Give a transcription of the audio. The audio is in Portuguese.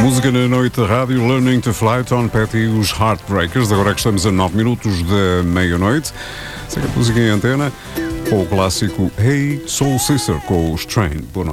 Música na noite da rádio, Learning to Fly, Tom Petty e os Heartbreakers. Agora que estamos a 9 minutos da meia-noite, segue a música em antena com o clássico Hey Soul Sister com os Train. Boa noite.